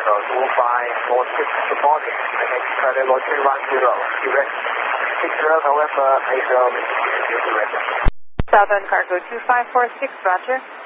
Cargo 2546, good morning. The next Charlie Logic 10, direct 60 November 80, direct. Southern Cargo 2546, roger.